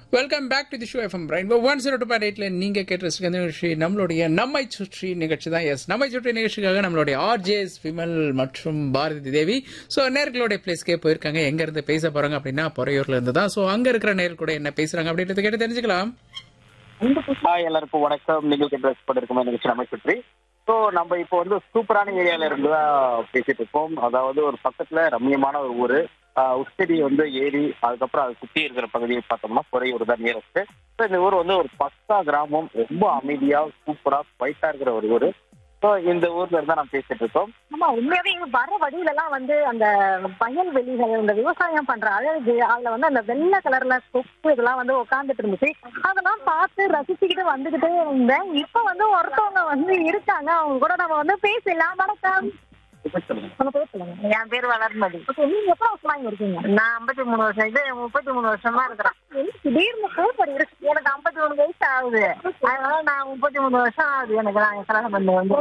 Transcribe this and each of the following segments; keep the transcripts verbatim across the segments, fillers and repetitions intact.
Welcome back to the show FM brain one zero two point எயிட்ல நீங்க கேட்டு நிகழ்ச்சி நம்மளுடைய நம்மை சுற்றி நிகழ்ச்சி தான். எஸ், நம்மை சுற்றி நிகழ்ச்சிக்காக நம்மளுடைய ஆர்ஜேஸ் விமல் மற்றும் பாரதி தேவி ஸோ நேர்களுடைய பிளேஸ்க்கே போயிருக்காங்க. எங்க இருந்து பேச போறாங்க அப்படின்னா பொறையூர்ல இருந்து தான். ஸோ அங்க இருக்கிற நேர்கள் கூட என்ன பேசுறாங்க அப்படின்றத கேட்டு தெரிஞ்சுக்கலாம். ஹாய் எல்லாருக்கும் வணக்கம். நீங்கள் கேட்டு இருக்குமே நிகழ்ச்சி நம்மை சுற்றி. ஸோ நம்ம இப்போ வந்து சூப்பரான ஏரியால இருந்து தான் பேசிட்டு இருக்கோம். அதாவது ஒரு பக்கத்துல ரம்மியமான ஒரு ஊரு, உச்சேரி வந்து ஏரி, அதுக்கப்புறம் அதை சுற்றி இருக்கிற பகுதியை பார்த்தோம்னா பொறையூர் தான் நியரஸ்ட். ஸோ இந்த ஊர் வந்து ஒரு பக்கா கிராமம், ரொம்ப அமைதியா சூப்பரா குவைட்டா இருக்கிற ஒரு ஊர். ஸோ இந்த ஊர்ல இருந்தா நான் பேசிட்டு இருக்கோம். ஆமா, உண்மையாவே இங்க வர வழியில எல்லாம் வந்து அந்த வயல் வெளிகள், இந்த விவசாயம் பண்ற அழகு, அதுல வந்து அந்த வெள்ளை கலர்ல கொப்பு இதெல்லாம் வந்து உட்காந்துட்டு இருந்துச்சு. அதெல்லாம் பார்த்து ரசிச்சுக்கிட்டு வந்துகிட்டே இருந்தேன். இப்ப வந்து ஒருத்தவங்க வந்து இருக்காங்க, அவங்க கூட நம்ம வந்து பேசலாம். வணக்கம். உங்க பேர் சொல்லுங்க. என் பேர் வளர்மதி. ஓகே, நீங்க எத்தனை வருஷமா இங்க இருக்கீங்க? நான் ஐம்பத்தி மூணு வருஷம் இது முப்பத்தி மூணு வருஷமா இருக்கிறேன். திடீர்னு கூப்பர் இருக்கு. எனக்கு ஐம்பத்தி மூணு வயசு ஆகுது. அதனால நான் முப்பத்தி மூணு வருஷம் ஆகுது எனக்கு. நான் கல்யாணம் பண்ணி வந்து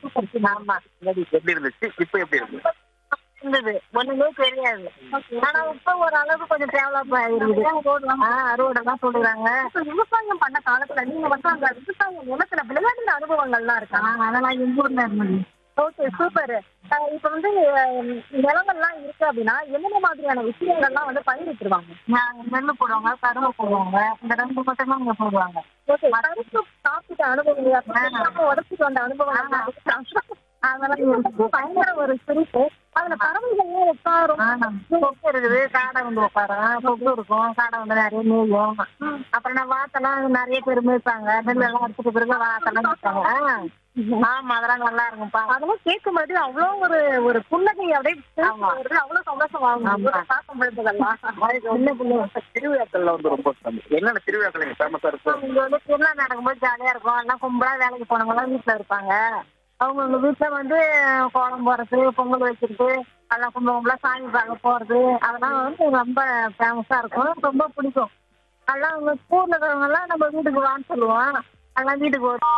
ஆமா. எப்படி இருந்துச்சு, இப்ப எப்படி இருக்கு? இருந்தது ஒண்ணுமே தெரியாது. ஆனா இப்ப ஒரு அளவுக்கு கொஞ்சம் டெவலப் ஆகிருக்குது. அறுவடைலாம் சொல்லுறாங்க. விவசாயம் பண்ண காலத்துல நீங்க வந்து அந்த விவசாய நிலத்துல விளையாடுற அனுபவங்கள்லாம் இருக்கா? அதெல்லாம் எங்க ஊர்ல இருந்தது. Okay, super. இப்ப வந்து நிலங்கள்லாம் இருக்கு அப்படின்னா என்னென்ன மாதிரியான விஷயங்கள்லாம் வந்து பயிரிட்டுருவாங்க? நெல்லு போடுவாங்க, கரும்பு போடுவாங்க. இந்த ரெண்டு மட்டும் தான் இங்க போடுவாங்க. ஓகே, கரும்பு சாப்பிட்ட அனுபவம், உடச்சிட்டு வந்த அனுபவம் அதெல்லாம் பயங்கர ஒரு சிரிப்பு. அதுல பறவைகள் உட்காரும். கொக்கு இருக்குது, காடை வந்து உட்காரும். கொக்கு இருக்கும், காடை வந்து நிறைய மேயும். அப்புறம் நான் வாத்தெல்லாம் நிறைய பேர் மேய்ப்பாங்க. நெல் எல்லாம் அடிச்சுட்டு பிறகு வாத்தெல்லாம் மேய்ப்பாங்க. ஆமா, அதெல்லாம் நல்லா இருக்கும்பா. அதெல்லாம் கேட்கும் போது அவ்வளவு ஒரு ஒரு புன்னகை அப்படியே அவ்வளவு சந்தோஷம் ஆகும் பார்க்கும் பொழுதுலாம். சின்ன பிள்ளை திருவிழாக்கள்ல வந்து ரொம்ப என்னென்ன திருவிழாக்கள் இங்க ஃபேமஸா இருக்கும்? இங்க வந்து திருவிழா நடக்கும்போது ஜாலியா இருக்கும். எல்லாம் கும்பலா வேலைக்கு போனவங்க எல்லாம் வீட்டுல இருப்பாங்க. அவங்க உங்க வீட்டுல வந்து கோலம் போறது, பொங்கல் வச்சுட்டு எல்லாம் கும்பல கும்பலா சாமி பார்க்க போறது, அதெல்லாம் வந்து ரொம்ப ஃபேமஸா இருக்கும். ரொம்ப பிடிக்கும். அதெல்லாம் அவங்க ஊர்ல இருக்கிறவங்க எல்லாம் நம்ம வீட்டுக்கு வான்னு சொல்லுவோம். அதெல்லாம் வீட்டுக்கு ஒரு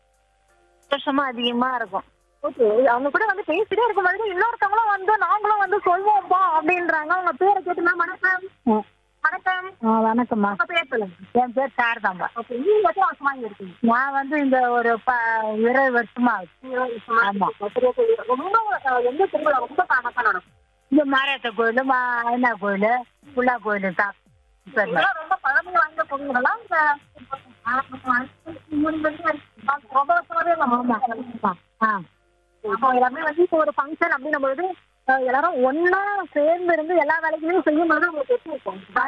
வருஷமா அதிகமா இருக்கும். ஓகே, அவங்க கூட வந்து பேசிட்டே இருக்கும் போது இன்னொருத்தவங்களும் வந்து நாங்களும் வந்து சொல்லுவோம்ப்பா அப்படின்றாங்க. அவங்க பேரை கேட்டுனா வணக்கம். வணக்கம். வணக்கம்மா. உங்க பேர் சொல்லுங்க. என் பேர் சாரதாம்பா. ஓகே, நீங்க எத்தனை வருஷமா இங்க இருக்கீங்க? நான் வந்து இந்த ஒரு ப இருபது வருஷமா ஆகுது. ஆமா. ரொம்ப எந்த திருவிழா ரொம்ப ஃபேமஸா நடக்கும்? இந்த மாரியாத்த கோயில், ஐநா கோயில், புள்ளா கோயில் தான். இதெல்லாம் ரொம்ப பழமை வாய்ந்த கோயில்களா? ரொம்ப வருஷமாவே எல்லாமே வந்து இப்போ ஒரு ஃபங்க்ஷன் அப்படின்னும் பொழுது எல்லாரும் ஒன்னா சேர்ந்து இருந்து எல்லா வேலைகளையும் செய்யும் போது உங்களுக்கு எப்படி இருக்கும்?